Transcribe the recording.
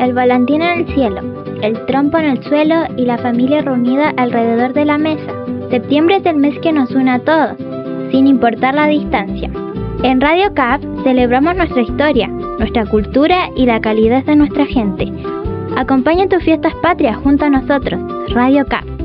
el volantín en el cielo, el trompo en el suelo y la familia reunida alrededor de la mesa. Septiembre es el mes que nos une a todos, sin importar la distancia. En Radio CAP celebramos nuestra historia, nuestra cultura y la calidez de nuestra gente. Acompaña tus fiestas patrias junto a nosotros, Radio CAP.